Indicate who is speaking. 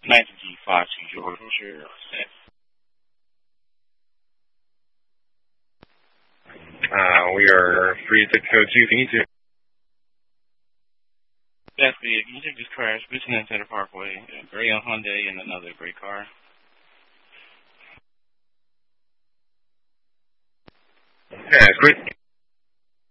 Speaker 1: 耐子机发起就会是 set.
Speaker 2: We are free to code 2 if you need to.
Speaker 1: That's it. You just crashed Richmond Center Parkway, a gray Hyundai and another gray car.
Speaker 2: Yeah, it's great.